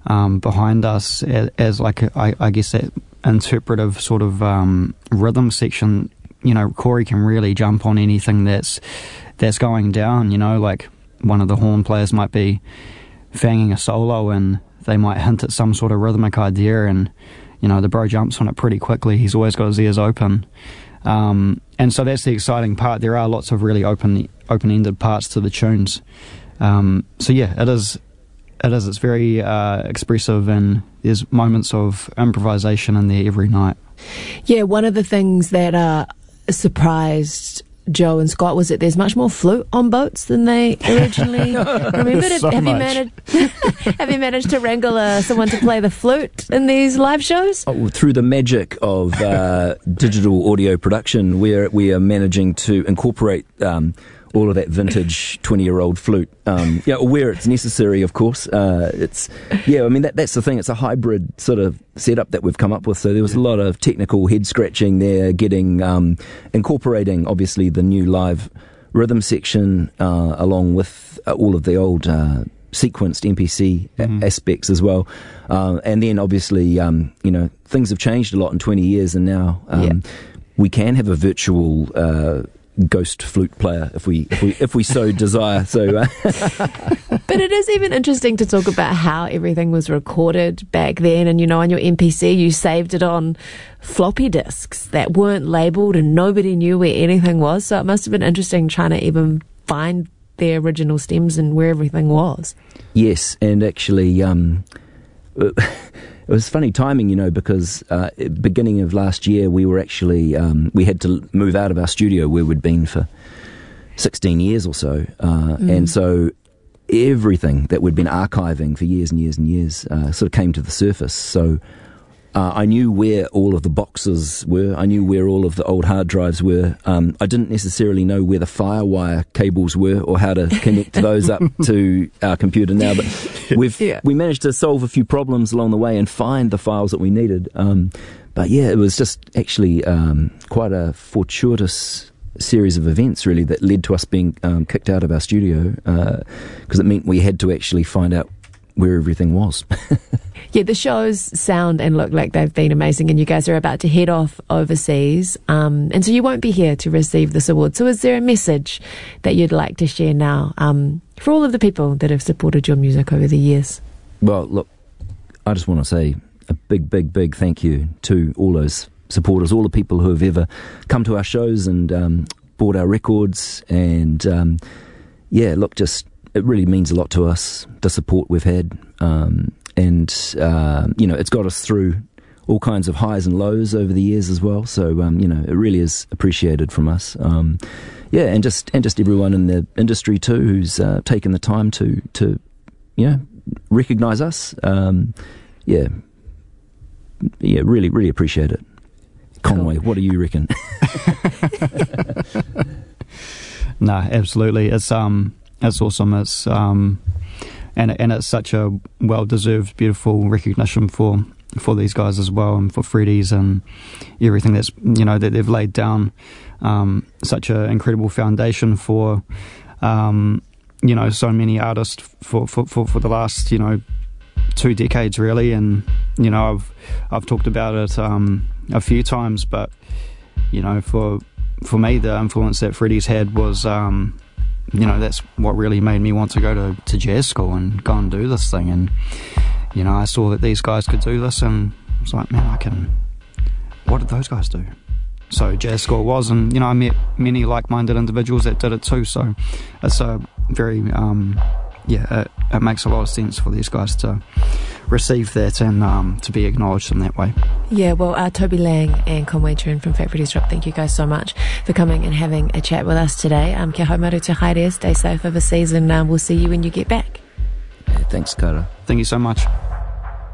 behind us as like I guess that interpretive sort of rhythm section. You know, Corey can really jump on anything that's going down. You know, like one of the horn players might be fanging a solo and they might hint at some sort of rhythmic idea, and you know the bro jumps on it pretty quickly. He's always got his ears open, and so that's the exciting part. There are lots of really open-ended parts to the tunes. So yeah, it is. It's very expressive, and there's moments of improvisation in there every night. Yeah, one of the things that surprised Joe and Scott was that there's much more flute on boats than they originally remembered. So have you managed to wrangle someone to play the flute in these live shows? Oh, through the magic of digital audio production, we are managing to incorporate all of that vintage 20-year-old flute, where it's necessary, of course. That's the thing. It's a hybrid sort of setup that we've come up with. So there was a lot of technical head scratching there, incorporating obviously the new live rhythm section along with all of the old sequenced MPC aspects as well. And then obviously, things have changed a lot in 20 years, and now we can have a virtual ghost flute player if we so desire. So but it is even interesting to talk about how everything was recorded back then, and on your MPC you saved it on floppy disks that weren't labeled and nobody knew where anything was, so it must have been interesting trying to even find the original stems and where everything was. Yes, and actually it was funny timing, because beginning of last year we were actually we had to move out of our studio where we'd been for 16 years or so, and so everything that we'd been archiving for years and years and years sort of came to the surface. So I knew where all of the boxes were. I knew where all of the old hard drives were. I didn't necessarily know where the FireWire cables were or how to connect those up to our computer now. But we managed to solve a few problems along the way and find the files that we needed. But yeah, it was just actually quite a fortuitous series of events, really, that led to us being kicked out of our studio because it meant we had to actually find out where everything was. Yeah, the shows sound and look like they've been amazing, and you guys are about to head off overseas, and so you won't be here to receive this award. So is there a message that you'd like to share now for all of the people that have supported your music over the years? Well, look, I just want to say a big, big, big thank you to all those supporters, all the people who have ever come to our shows and bought our records, and it really means a lot to us, the support we've had, and it's got us through all kinds of highs and lows over the years as well. So it really is appreciated from us. And just everyone in the industry too, who's taken the time to recognise us. Really, really appreciate it. Conway, what do you reckon? No, absolutely. It's awesome. It's and it's such a well-deserved, beautiful recognition for these guys as well, and for Freddie's and everything that's that they've laid down such an incredible foundation for so many artists for the last 2 decades really. And I've talked about it a few times, but for me the influence that Freddie's had was that's what really made me want to go to jazz school and go and do this thing. And I saw that these guys could do this, and I was like, man, I can. What did those guys do? So jazz school was, and I met many like-minded individuals that did it too. So it's a very it makes a lot of sense for these guys to receive that and to be acknowledged in that way. Yeah, well, Toby Lang and Conway Chern from Fat Freddy's Drop, thank you guys so much for coming and having a chat with us today. Kia haumaru te haere, stay safe overseas, and we'll see you when you get back. Thanks, Kara. Thank you so much.